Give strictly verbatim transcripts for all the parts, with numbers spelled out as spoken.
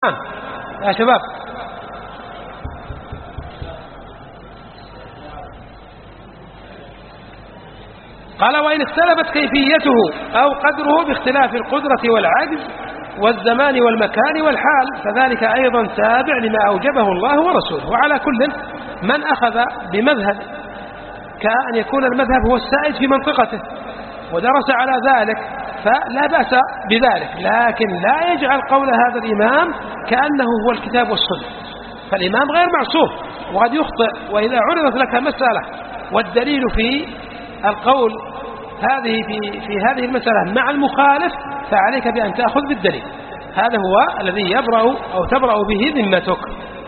يا شباب. قال وإن اختلفت كيفيته أو قدره باختلاف القدرة والعجز والزمان والمكان والحال فذلك أيضا تابع لما أوجبه الله ورسوله. وعلى كل من أخذ بمذهب كأن يكون المذهب هو السائد في منطقته ودرس على ذلك فلا بأس بذلك، لكن لا يجعل قول هذا الإمام كأنه هو الكتاب والسنة، فالإمام غير معصوم وقد يخطئ. وإذا عرضت لك مسألة والدليل في القول هذه في, في هذه المسألة مع المخالف فعليك بأن تأخذ بالدليل، هذا هو الذي يبرأ أو تبرأ به ذمتك.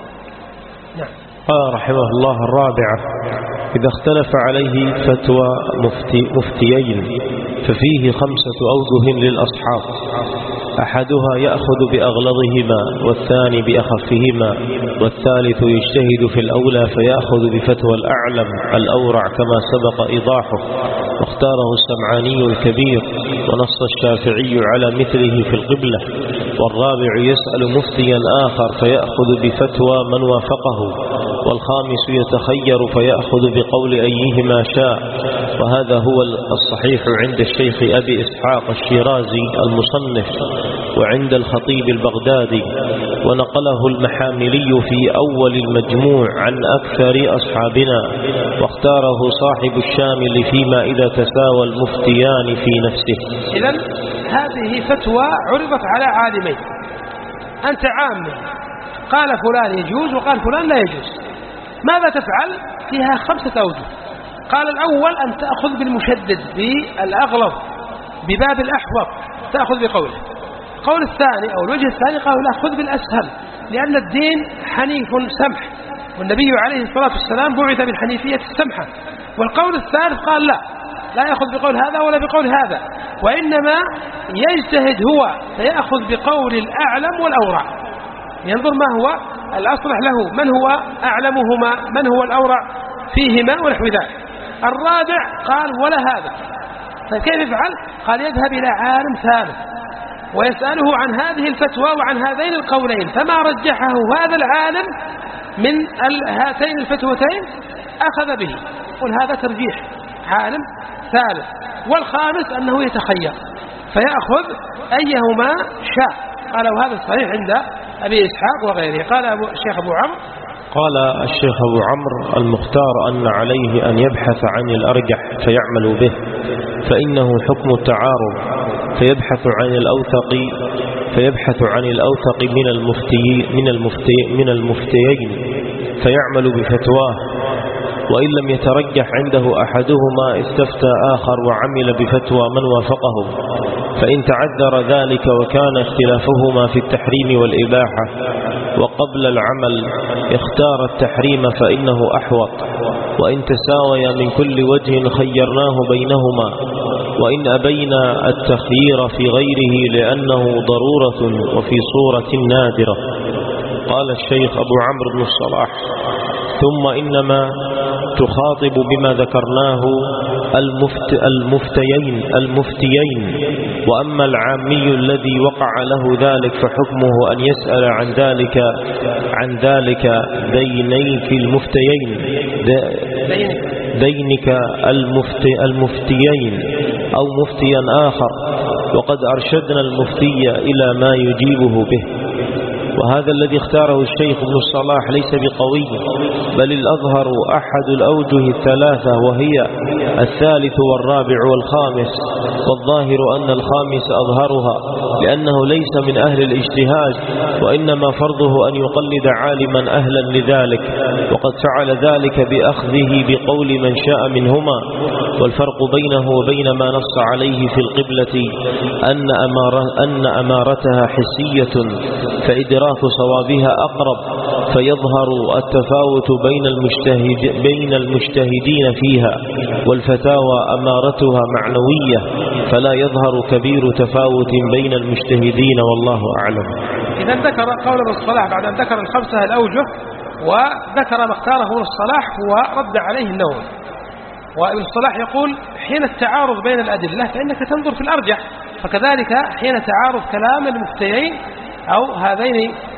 نعم. قال رحمه الله الرابعة: إذا اختلف عليه فتوى مفتي مفتيين ففيه خمسة أوجه للأصحاب، أحدها يأخذ بأغلظهما والثاني بأخفهما والثالث يجتهد في الأولى فيأخذ بفتوى الأعلم الأورع كما سبق إيضاحه، واختاره السمعاني الكبير ونص الشافعي على مثله في القبلة. والرابع يسأل مفتيا آخر فيأخذ بفتوى من وافقه، والخامس يتخير فيأخذ بقول أيهما شاء، وهذا هو الصحيح عند الشيخ أبي إسحاق الشيرازي المصنف وعند الخطيب البغدادي، ونقله المحاملي في أول المجموع عن أكثر أصحابنا، واختاره صاحب الشامل فيما إذا تساوى المفتيان في نفسه. إذن هذه فتوى عرضت على عالمين، أنت عام قال فلان يجوز وقال فلان لا يجوز، ماذا تفعل؟ فيها خمسة أوجه. قال الأول أن تأخذ بالمشدد بالأغلظ بباب الأحوط تأخذ بقوله. القول الثاني أو الوجه الثاني قالوا لا، خذ بالأسهل لأن الدين حنيف سمح، والنبي عليه الصلاة والسلام بعث بالحنيفية السمحة. والقول الثالث قال لا لا يأخذ بقول هذا ولا بقول هذا، وإنما يجتهد هو فيأخذ بقول الأعلم والأورع، ينظر ما هو الأصلح له، من هو أعلمهما من هو الأورع فيهما ونحو ذلك. الرابع قال ولا هذا، فكيف يفعل؟ قال يذهب إلى عالم ثالث ويسأله عن هذه الفتوى وعن هذين القولين، فما رجحه هذا العالم من هاتين الفتوتين أخذ به. قل هذا ترجيح عالم ثالث. والخامس أنه يتخير فيأخذ أيهما شاء. قال وهذا الصحيح عند أبي إسحاق وغيره. قال أبو الشيخ أبو عمرو قال الشيخ أبو عمرو المختار أن عليه أن يبحث عن الأرجح فيعمل به، فإنه حكم التعارض، فيبحث عن الأوثق فيبحث عن الأوثق من المفتي من المفتي من المفتيين فيعمل بفتواه، وإن لم يترجح عنده أحدهما استفتى آخر وعمل بفتوى من وافقه، فإن تعذر ذلك وكان اختلافهما في التحريم والإباحة وقبل العمل اختار التحريم فإنه أحوط، وإن تساوي من كل وجه خيرناه بينهما، وإن أبينا التخيير في غيره لأنه ضرورة وفي صورة نادرة. قال الشيخ أبو عمرو بن الصلاح: ثم إنما تخاطب بما ذكرناه المفت المفتيين المفتيين وأما العامي الذي وقع له ذلك فحكمه أن يسأل عن ذلك عن ذلك دينيك المفتيين دينك المفتي المفتيين أو مفتيا آخر، وقد أرشدنا المفتي إلى ما يجيبه به. وهذا الذي اختاره الشيخ ابن الصلاح ليس بقوي، بل الأظهر أحد الأوجه الثلاثة وهي الثالث والرابع والخامس، والظاهر أن الخامس أظهرها لأنه ليس من أهل الاجتهاد، وإنما فرضه أن يقلد عالما أهلا لذلك، وقد فعل ذلك بأخذه بقول من شاء منهما. والفرق بينه وبين ما نص عليه في القبلة أن, أمار أن أمارتها حسية فإدراك صوابها أقرب، فيظهر التفاوت بين المجتهد بين المجتهدين فيها، والفتاوى أمارتها معنوية فلا يظهر كبير تفاوت بين المجتهدين، والله أعلم. إذا ذكر قول ابن الصلاح بعد أن ذكر الخمسة الأوجه وذكر ما اختاره ابن الصلاح ورد عليه النووي. وابن الصلاح يقول حين التعارض بين الأدلة فإنك تنظر في الأرجح، فكذلك حين تعارض كلام المفتيين أو هذين